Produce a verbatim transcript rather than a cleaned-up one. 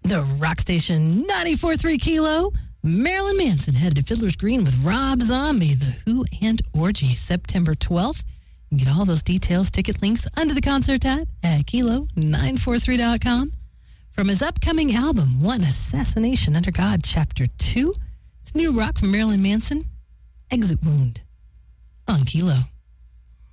The rock station ninety-four point three Kilo. Marilyn Manson headed to Fiddler's Green with Rob Zombie, The Who and Orgy, September twelfth. You can get all those details, ticket links under the concert tab at kilo nine four three dot com. From his upcoming album, One Assassination Under God, Chapter two, it's new rock from Marilyn Manson, Exit Wound, on Kilo.